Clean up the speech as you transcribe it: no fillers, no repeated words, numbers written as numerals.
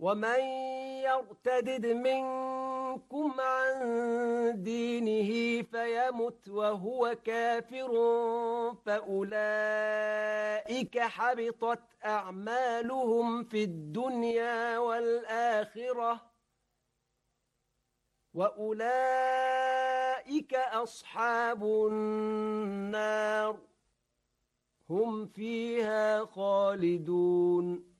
ومن يرتدد منكم عن دينه فيمت وهو كافر فأولئك حبطت أعمالهم في الدنيا والآخرة وأولئك أصحاب النار هم فيها خالدون